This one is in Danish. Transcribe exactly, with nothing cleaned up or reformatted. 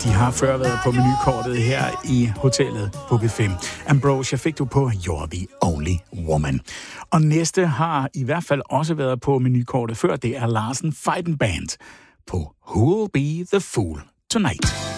De har før været på menukortet her i hotellet på B fem. Ambrosia fik du på You're the Only Woman. Og næste har i hvert fald også været på menukortet før. Det er Larsen Fighting Band på Who'll Be the Fool Tonight.